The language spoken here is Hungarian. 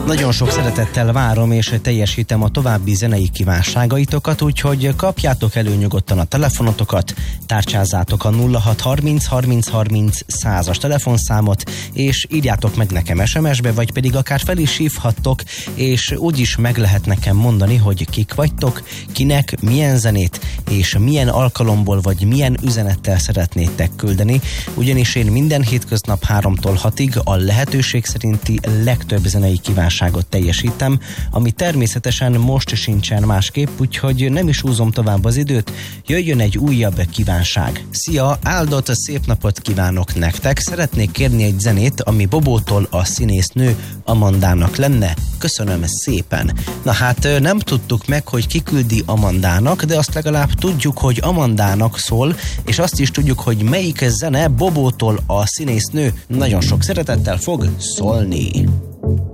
Nagyon sok szeretettel várom és teljesítem a további zenei kívánságaitokat, úgyhogy kapjátok elő nyugodtan a telefonotokat, tárcsázátok a 0630 30 30 100-as telefonszámot, és írjátok meg nekem SMS-be, vagy pedig akár fel is hívhattok, és úgyis meg lehet nekem mondani, hogy kik vagytok, kinek, milyen zenét, és milyen alkalomból, vagy milyen üzenettel szeretnétek küldeni, ugyanis én minden hétköznap 3-tól 6-ig a lehetőség szerinti legtöbb zenei kívánságot teljesítem, ami természetesen most sincsen másképp, úgyhogy nem is húzom tovább az időt, jöjjön egy újabb kívánság. Szia, áldott szép napot kívánok nektek, szeretnék kérni egy zenét, ami Bobótól a színésznő Amandának lenne. Köszönöm szépen. Na hát nem tudtuk meg, hogy ki küldi Amandának, de azt legalább tudjuk, hogy Amandának szól, és azt is tudjuk, hogy melyik zene Bobótól a színésznő nagyon sok szeretettel fog szólni.